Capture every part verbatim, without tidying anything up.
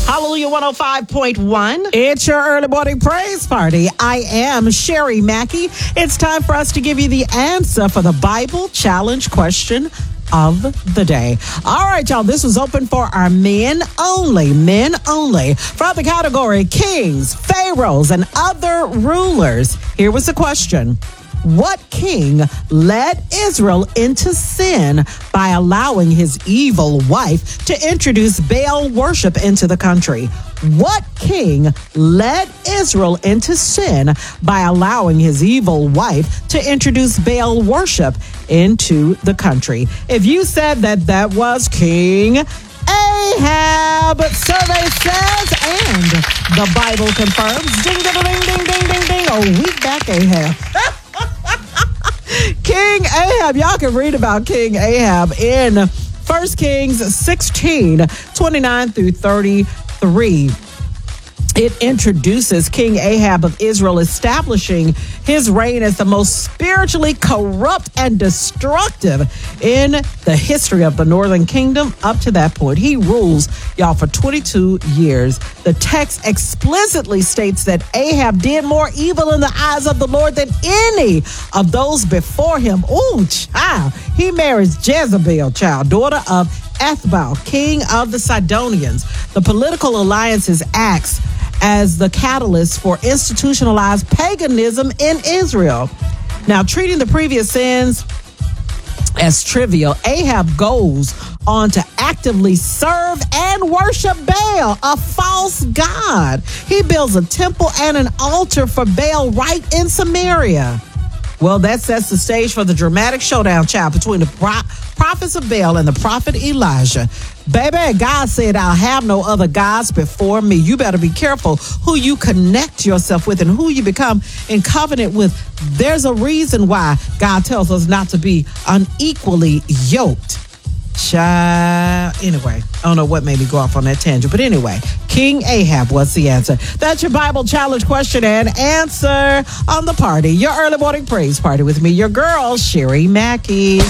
Hallelujah one oh five point one. It's your early morning praise party. I am Sherry Mackey. It's time for us to give you the answer for the Bible challenge question of the day. All right, y'all. This was open for our men only. Men only. From the category kings, pharaohs, and other rulers. Here was the question. What king led Israel into sin by allowing his evil wife to introduce Baal worship into the country? What king led Israel into sin by allowing his evil wife to introduce Baal worship into the country? If you said that that was King Ahab, survey says, and the Bible confirms. Ding, ding, ding, ding, ding, ding, ding. A week back, Ahab. King Ahab, y'all can read about King Ahab in First Kings sixteen, twenty-nine through thirty-three. It introduces King Ahab of Israel establishing his reign as the most spiritually corrupt and destructive in the history of the Northern Kingdom. Up to that point, he rules, y'all, for twenty-two years. The text explicitly states that Ahab did more evil in the eyes of the Lord than any of those before him. Ooh, child. He marries Jezebel, child, daughter of Ethbaal, king of the Sidonians. The political alliances acts as the catalyst for institutionalized paganism in Israel. Now, treating the previous sins as trivial, Ahab goes on to actively serve and worship Baal, a false god. He builds a temple and an altar for Baal right in Samaria. Well, that sets the stage for the dramatic showdown, child, between the pro- prophets of Baal and the prophet Elijah. Baby, God said, I'll have no other gods before me. You better be careful who you connect yourself with and who you become in covenant with. There's a reason why God tells us not to be unequally yoked. Child. Anyway, I don't know what made me go off on that tangent, but anyway, King Ahab was the answer. That's your Bible challenge question and answer on the party. Your early morning praise party with me, your girl, Sherry Mackey.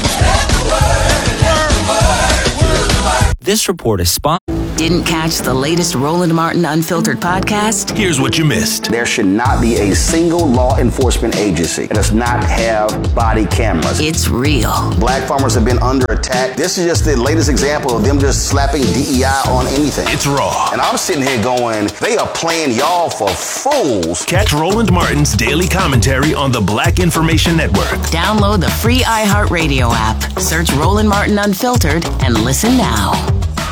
This report is sponsored. Didn't catch the latest Roland Martin Unfiltered podcast? Here's what you missed. There should not be a single law enforcement agency that does not have body cameras. It's real. Black farmers have been under attack. This is just the latest example of them just slapping D E I on anything. It's raw. And I'm sitting here going, they are playing y'all for fools. Catch Roland Martin's daily commentary on the Black Information Network. Download the free iHeartRadio app. Search Roland Martin Unfiltered and listen now.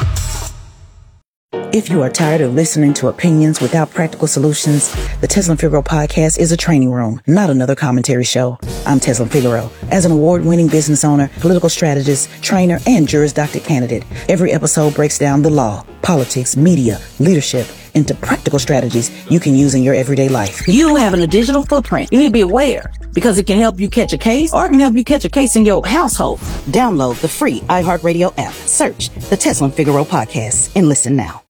If you are tired of listening to opinions without practical solutions, the Teslin Figaro podcast is a training room, not another commentary show. I'm Teslin Figaro. As an award-winning business owner, political strategist, trainer, and Juris Doctor candidate, every episode breaks down the law, politics, media, leadership, into practical strategies you can use in your everyday life. You having a digital footprint, you need to be aware because it can help you catch a case or it can help you catch a case in your household. Download the free iHeartRadio app. Search the Teslin Figaro podcast and listen now.